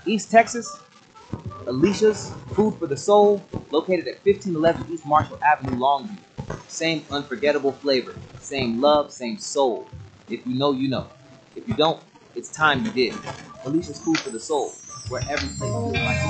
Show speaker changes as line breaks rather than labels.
East Texas, Alicia's Food for the Soul, located at 1511 East Marshall Avenue, Longview. Same unforgettable flavor, same love, same soul. If you know, you know. If you don't, it's time you did. Alicia's Food for the Soul, where every plate feels like